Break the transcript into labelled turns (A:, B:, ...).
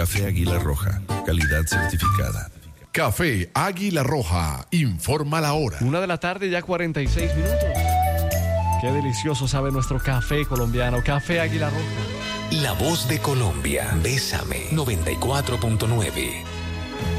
A: Café Águila Roja, calidad certificada.
B: Café Águila Roja, informa la hora.
C: 1:00 ya 46 minutos. Qué delicioso sabe nuestro café colombiano, Café Águila Roja.
D: La voz de Colombia, Bésame 94.9.